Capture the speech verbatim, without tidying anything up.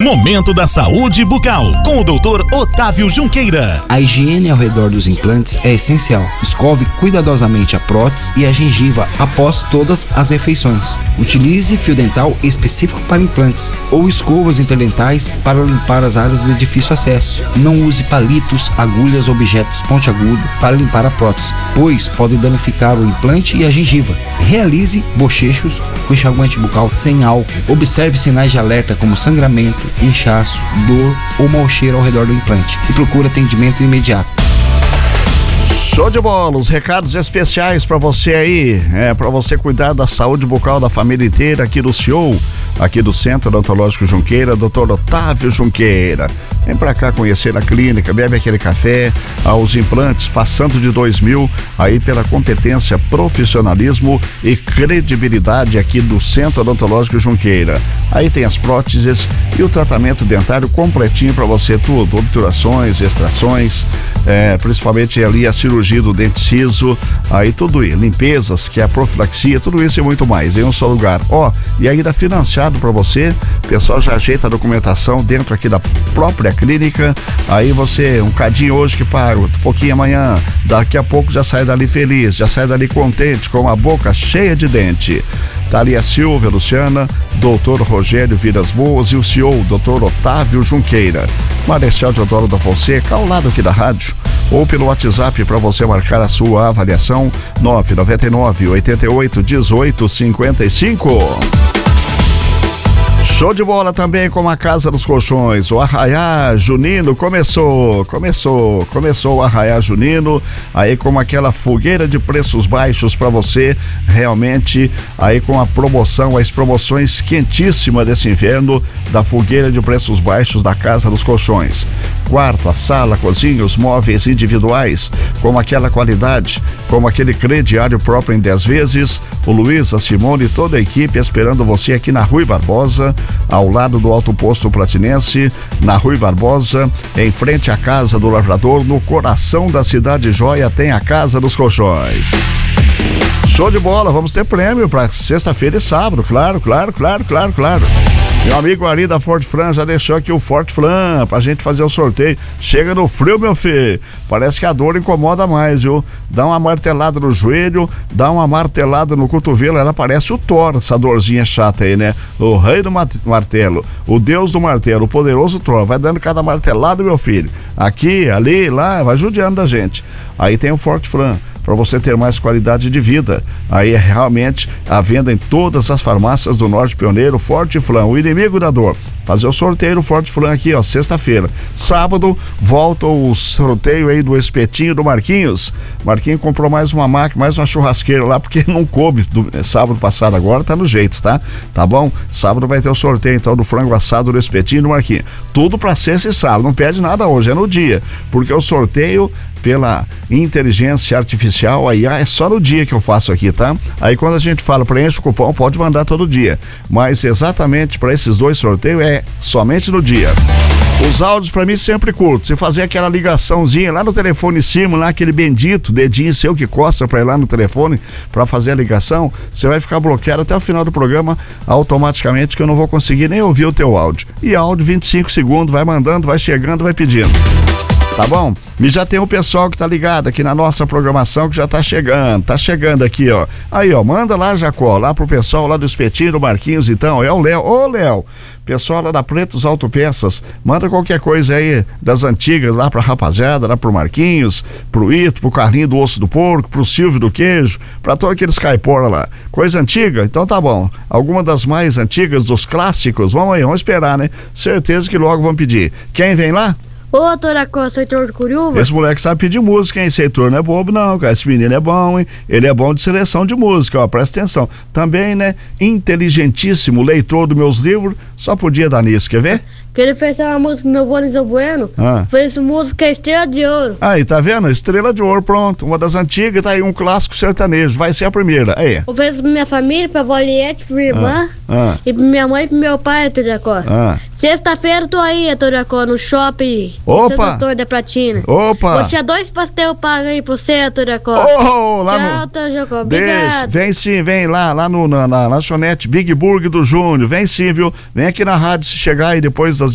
Momento da Saúde Bucal, com o doutor Otávio Junqueira. A higiene ao redor dos implantes é essencial. Escove cuidadosamente a prótese e a gengiva após todas as refeições. Utilize fio dental específico para implantes ou escovas interdentais para limpar as áreas de difícil acesso. Não use palitos, agulhas ou objetos pontiagudos para limpar a prótese, pois podem danificar o implante e a gengiva. Realize bochechos com enxaguante bucal sem álcool. Observe sinais de alerta como sangramento, inchaço, dor ou mau cheiro ao redor do implante e procure atendimento imediato. Show de bola, os recados especiais para você aí, é para você cuidar da saúde bucal da família inteira aqui do C I O, aqui do Centro Odontológico Junqueira, doutor Otávio Junqueira. Vem pra cá conhecer a clínica, bebe aquele café, aos implantes passando de dois mil, aí pela competência, profissionalismo e credibilidade aqui do Centro Odontológico Junqueira. Aí tem as próteses e o tratamento dentário completinho para você, tudo, obturações, extrações, é, principalmente ali a cirurgia do dente ciso, aí tudo isso, limpezas, que é a profilaxia, tudo isso e muito mais em um só lugar. Ó, e ainda financiado para você, o pessoal já ajeita a documentação dentro aqui da própria clínica, aí você, um cadinho hoje que paga, um pouquinho amanhã, daqui a pouco já sai dali feliz, já sai dali contente, com a boca cheia de dente. Thalia Silva, Luciana, doutor Rogério Vidas Boas e o C E O, doutor Otávio Junqueira. Marechal Deodoro da Fonseca, ao lado aqui da rádio, ou pelo WhatsApp para você marcar a sua avaliação, nove nove nove, oito oito, um oito cinco cinco. Show de bola também com a Casa dos Colchões. O Arraiá Junino começou, começou, começou o Arraiá Junino, aí com aquela fogueira de preços baixos para você, realmente, aí com a promoção, as promoções quentíssimas desse inverno, da fogueira de preços baixos da Casa dos Colchões. Quarto, a sala, a cozinha, os móveis individuais, com aquela qualidade, com aquele crediário próprio em dez vezes. O Luiz, a Simone e toda a equipe esperando você aqui na Rui Barbosa, ao lado do Alto Posto Platinense, na Rui Barbosa, em frente à Casa do Lavrador, no coração da cidade joia, tem a Casa dos Colchões. Show de bola, vamos ter prêmio para sexta-feira e sábado, claro, claro, claro, claro, claro. Meu amigo Ari da Forte Fran já deixou aqui o Forte Fran pra gente fazer o sorteio. Chega no frio, meu filho, parece que a dor incomoda mais, viu? Dá uma martelada no joelho, dá uma martelada no cotovelo, ela parece o Thor, essa dorzinha chata aí, né? O rei do martelo, o deus do martelo, o poderoso Thor, vai dando cada martelada, meu filho. Aqui, ali, lá, vai judiando da gente. Aí tem o Forte Fran, para você ter mais qualidade de vida. Aí é realmente a venda em todas as farmácias do Norte Pioneiro, Forte Flan, o inimigo da dor. Fazer o sorteio do Forte Flan aqui, ó, sexta-feira. Sábado, volta o sorteio aí do espetinho do Marquinhos. Marquinhos comprou mais uma máquina, mais uma churrasqueira lá, porque não coube do sábado passado, agora tá no jeito, tá? Tá bom? Sábado vai ter o sorteio, então, do frango assado do espetinho do Marquinhos. Tudo pra sexta e sábado, não pede nada hoje, é no dia, porque o sorteio pela inteligência artificial, aí é só no dia que eu faço aqui, tá? Aí quando a gente fala preenche o cupom, pode mandar todo dia, mas exatamente para esses dois sorteios é somente no dia. Os áudios pra mim sempre curto, se fazer aquela ligaçãozinha lá no telefone em cima, lá aquele bendito dedinho seu que costa pra ir lá no telefone pra fazer a ligação, você vai ficar bloqueado até o final do programa automaticamente, que eu não vou conseguir nem ouvir o teu áudio. E áudio vinte e cinco segundos, vai mandando, vai chegando, vai pedindo. Tá bom? E já tem o pessoal que tá ligado aqui na nossa programação, que já tá chegando, tá chegando aqui, ó. Aí, ó, manda lá, Jacó, lá pro pessoal lá do espetinho do Marquinhos, então, é o Léo. Ô, Léo, pessoal lá da Pretos Autopeças, manda qualquer coisa aí das antigas lá pra rapaziada, lá pro Marquinhos, pro Ito, pro Carlinho do Osso do Porco, pro Silvio do Queijo, pra todos aqueles caipora lá. Coisa antiga? Então tá bom. Alguma das mais antigas, dos clássicos, vamos aí, vamos esperar, né? Certeza que logo vão pedir. Quem vem lá? Ô, Toracó, sou Heitor de Curiúva. Esse moleque sabe pedir música, hein? Esse Heitor não é bobo, não, cara. Esse menino é bom, hein? Ele é bom de seleção de música, ó, presta atenção. Também, né? Inteligentíssimo, leitor dos meus livros, só podia dar nisso, quer ver? Que ele fez uma música pro meu vô Nizão Bueno. Ah. Fez música Estrela de Ouro. Aí, tá vendo? Estrela de Ouro, pronto. Uma das antigas, tá aí um clássico sertanejo. Vai ser a primeira. Aí. Eu fiz pra minha família, pra avó Liette, pra minha irmã, ah. Ah. e pra minha mãe e pro meu pai, Toracó. Ah. Sexta-feira eu tô aí, Toracó, no shopping. Opa! Santo Antônio da Pratina. Opa! Vou deixar dois pastel pago aí pro você, Toracó. Oh, lá Tchau, no... Toracó. Beijo. Obrigado. Vem sim, vem lá, lá no, na, na lanchonete Big Burger do Júnior. Vem sim, viu? Vem aqui na rádio se chegar aí depois das